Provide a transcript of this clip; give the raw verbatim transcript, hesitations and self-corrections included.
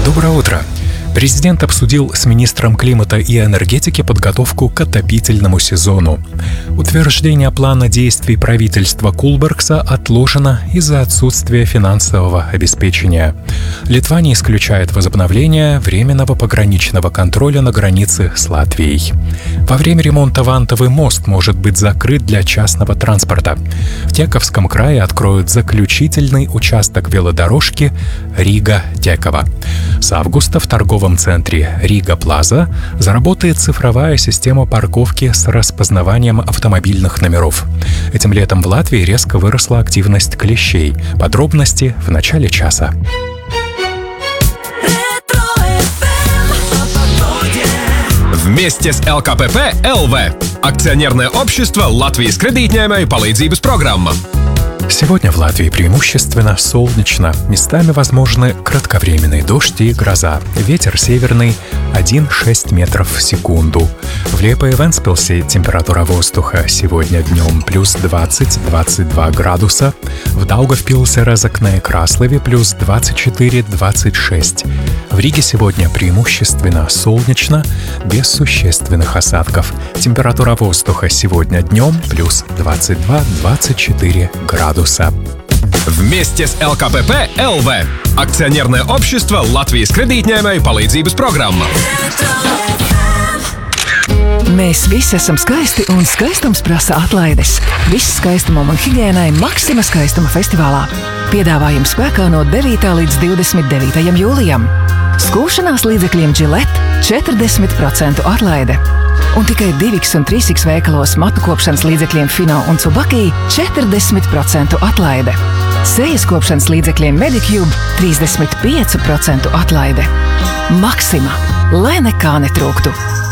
Доброе утро! Президент обсудил с министром климата и энергетики подготовку к отопительному сезону. Утверждение плана действий правительства Кулбергса отложено из-за отсутствия финансового обеспечения. Литва не исключает возобновление временного пограничного контроля на границе с Латвией. Во время ремонта Вантовый мост может быть закрыт для частного транспорта. В Тековском крае откроют заключительный участок велодорожки Рига-Теково. С августа в торговом В центре Рига Плаза заработает цифровая система парковки с распознаванием автомобильных номеров. Этим летом в Латвии резко выросла активность клещей. Подробности в начале часа. Вместе с эл ка пэ пэ эл вэ – акционерное общество Латвijas kredītņēmēju palīdzības программа. Сегодня в Латвии преимущественно солнечно. Местами возможны кратковременный дождь и гроза. Ветер северный один целых шесть десятых метров в секунду. В Лиепае и Вентспилсе температура воздуха сегодня днем плюс двадцать - двадцать два градуса. В Даугавпилсе, Разокне и Краслове плюс двадцать четыре - двадцать шесть. В Риге сегодня преимущественно солнечно, без существенных осадков. Температура воздуха сегодня днем плюс двадцать два - двадцать четыре градуса. Вместе с эл ка пэ пэ эл вэ – акционерное общество Латвijas kredītņēmēju palīdzības programma. Mēs visi esam skaisti, un skaistums prasa atlaides. Viss skaistumam un higiēnai Maxima skaistuma festivālā. Piedāvājums spēkā no devītā līdz divdesmit devītajam jūlijam. Skūšanās līdzekļiem Gillette četrdesmit procentu atlaide. Un tikai divi un trīs veikalos matu kopšanas līdzekļiem Fino un Tsubaki četrdesmit procentu atlaide. Sejas kopšanas līdzekļiem Medicube trīsdesmit pieci procenti atlaide. Maxima, lai nekā netrūktu!